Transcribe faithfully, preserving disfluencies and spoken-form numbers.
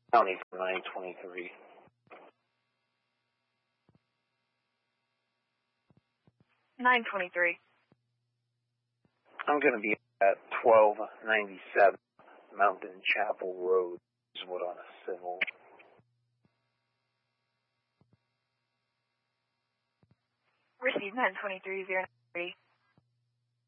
County for nine twenty-three. nine twenty-three. I'm going to be at twelve ninety-seven Mountain Chapel Road, is what on a civil. Received nine twenty-three, zero nine three.